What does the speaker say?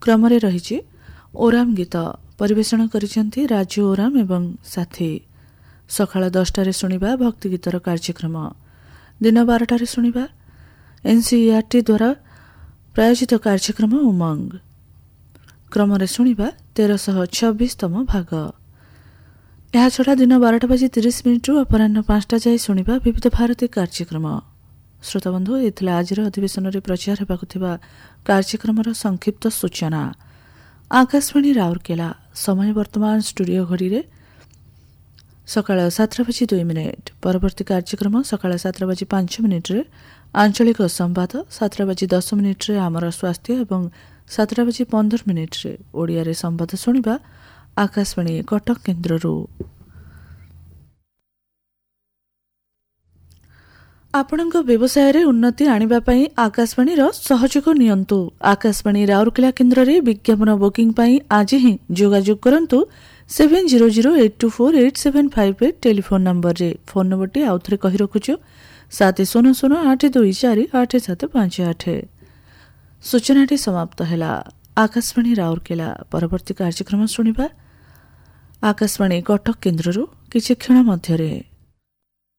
क्रमरे रही ओराम गीत परिवेषण करिसेंती राजू ओराम एवं साथी। सकाळ 10टारे शुणिबा भक्ति गीतर कार्यक्रम। दिन 12टारे शुणिबा एनसीईआरटी द्वारा प्रायोजित कार्यक्रम उमंग। क्रमरे शुणिबा 1326तम भाग। ଏହା ଛଡ଼ା ଦିନ 12:30 ଅପରାହ୍ନ 5ଟା ଯାଏ ଶୁଣିବା ବିବିଧ ଭାରତୀ କାର୍ଯ୍ୟକ୍ରମ। ଶ୍ରୋତାବନ୍ଧୁ, ଏ ଥିଲା ଆଜିର ଅଧିବେଶନରେ ପ୍ରଚାର ହେବାକୁ ଥିବା କାର୍ଯ୍ୟକ୍ରମର ସଂକ୍ଷିପ୍ତ ସୂଚନା। ଆକାଶବାଣୀ ରାଉରକେଲା। ସମୟ ବର୍ତ୍ତମାନ ଷ୍ଟୁଡିଓ ଘଡ଼ିରେ ସକାଳ 7:02। ପରବର୍ତ୍ତୀ କାର୍ଯ୍ୟକ୍ରମ ସକାଳ 7:05 ଆଞ୍ଚଳିକ ସମ୍ବାଦ, 7:10 ଆମର ସ୍ୱାସ୍ଥ୍ୟ ଏବଂ 7:15 ଓଡ଼ିଆରେ ସମ୍ବାଦ ଶୁଣିବା ଆକାଶବାଣୀ କଟକ କେନ୍ଦ୍ରରୁ। ଆପଣଙ୍କ ବ୍ୟବସାୟରେ ଉନ୍ନତି ଆଣିବା ପାଇଁ ଆକାଶବାଣୀର ସହଯୋଗ ନିଅନ୍ତୁ। ଆକାଶବାଣୀ ରାଉରକେଲା କେନ୍ଦ୍ରରେ ବିଜ୍ଞାପନ ବୁକିଂ ପାଇଁ ଆଜି ହିଁ ଯୋଗାଯୋଗ କରନ୍ତୁ 7008248758 ଟେଲିଫୋନ୍ ନମ୍ବରରେ। ଫୋନ୍ ନମ୍ବରଟି ଆଉଥରେ କହି ରଖୁଛୁ 7008248758। ସୂଚନାଟି ସମାପ୍ତ ହେଲା। ଆକାଶବାଣୀ ରାଉରକେଲା। ପରବର୍ତ୍ତୀ କାର୍ଯ୍ୟକ୍ରମ ଶୁଣିବା ଆକାଶବାଣୀ କଟକ କେନ୍ଦ୍ରରୁ କିଛି କ୍ଷଣ ମଧ୍ୟରେ।